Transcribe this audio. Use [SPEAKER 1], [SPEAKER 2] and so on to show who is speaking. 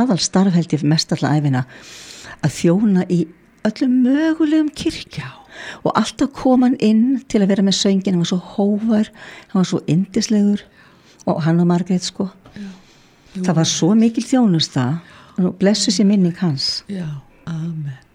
[SPEAKER 1] aðal starf held ég mest alla æfina að þjóna í öllum mögulegum kirkja og alltaf kom hann inn til að vera með söngin, hann var svo hóvar, hann var svo yndislegur og hann og Margrét sko. Það var svo mikil þjónusta og blessu sér minning hans.
[SPEAKER 2] Já, amen.